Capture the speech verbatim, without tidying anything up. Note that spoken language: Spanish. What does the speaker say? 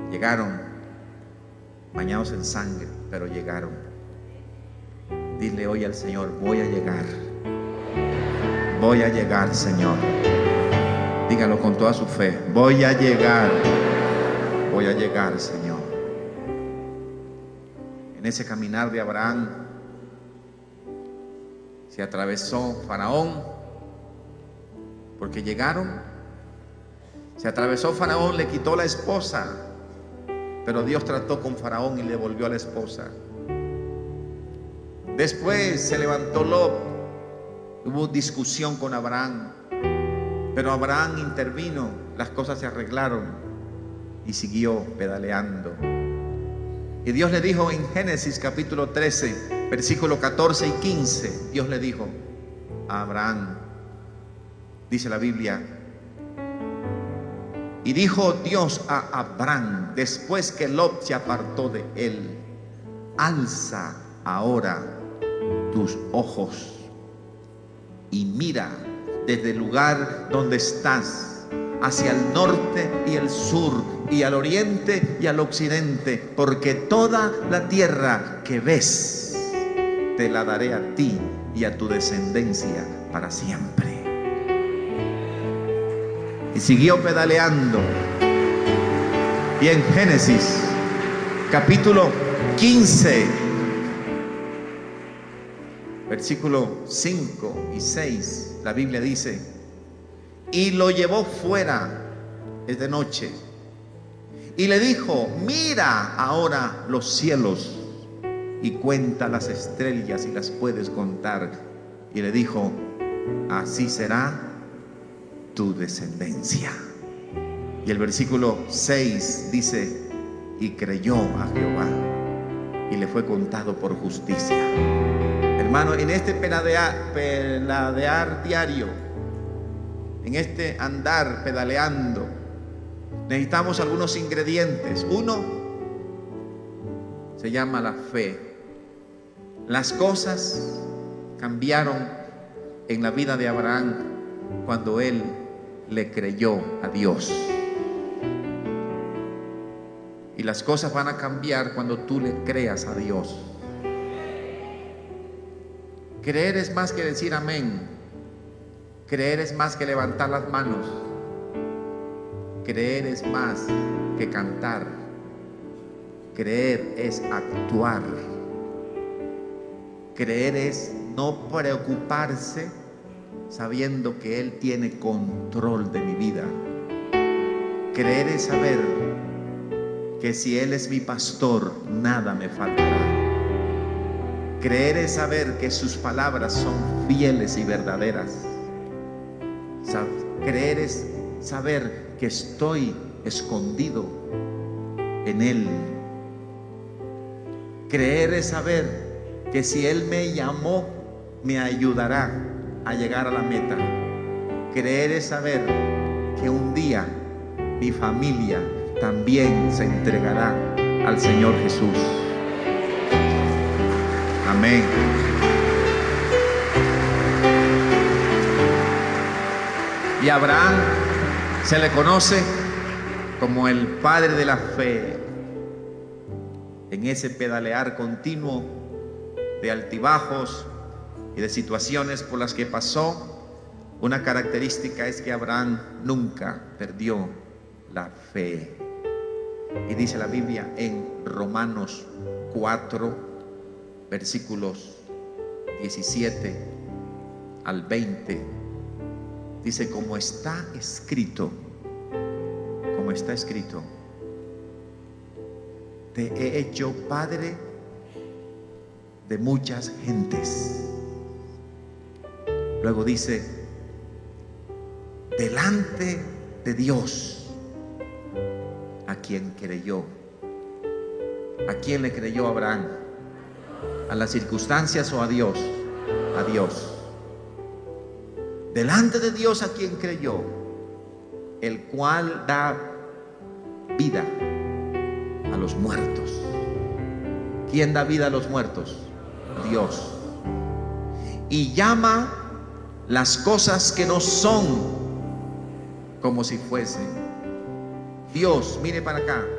Llegaron bañados en sangre, pero llegaron. Dile hoy al Señor: voy a llegar. Voy a llegar, Señor. Dígalo con toda su fe: voy a llegar. Voy a llegar, Señor. En ese caminar de Abraham se atravesó Faraón, porque llegaron. Se atravesó Faraón, le quitó la esposa, pero Dios trató con Faraón y le devolvió a la esposa. Después se levantó Lot, hubo discusión con Abraham, pero Abraham intervino, las cosas se arreglaron y siguió pedaleando. Y Dios le dijo en Génesis capítulo trece, versículos catorce y quince, Dios le dijo a Abraham, dice la Biblia: y dijo Dios a Abraham, después que Lot se apartó de él: alza ahora tus ojos y mira desde el lugar donde estás hacia el norte y el sur y al oriente y al occidente, porque toda la tierra que ves te la daré a ti y a tu descendencia para siempre. Y siguió pedaleando. Y en Génesis capítulo quince, versículo cinco y seis, la Biblia dice: y lo llevó fuera, es de noche, y le dijo: mira ahora los cielos y cuenta las estrellas si las puedes contar. Y le dijo: así será tu descendencia. Y el versículo seis dice: y creyó a Jehová y le fue contado por justicia. Hermano, en este peladear, peladear diario, en este andar pedaleando, necesitamos algunos ingredientes. Uno se llama la fe. Las cosas cambiaron en la vida de Abraham cuando él le creyó a Dios. Y las cosas van a cambiar cuando tú le creas a Dios. Creer es más que decir amén. Creer es más que levantar las manos. Creer es más que cantar. Creer es actuar. Creer es no preocuparse sabiendo que Él tiene control de mi vida. Creer es saber que si Él es mi pastor, nada me faltará. Creer es saber que sus palabras son fieles y verdaderas. Creer es saber que estoy escondido en Él. Creer es saber que si Él me llamó, me ayudará a llegar a la meta. Creer es saber que un día mi familia también se entregará al Señor Jesús. Amén. Y a Abraham se le conoce como el padre de la fe. En ese pedalear continuo de altibajos y de situaciones por las que pasó, una característica es que Abraham nunca perdió la fe. Y dice la Biblia en Romanos cuatro, versículos diecisiete al veinte, dice: como está escrito, como está escrito, te he hecho padre de muchas gentes. Luego dice: delante de Dios, a quien creyó. ¿A quién le creyó Abraham? ¿A las circunstancias o a Dios? A Dios. Delante de Dios, a quien creyó, el cual da vida a los muertos. ¿Quién da vida a los muertos? Dios. Y llama las cosas que no son como si fuesen. Dios, mire para acá,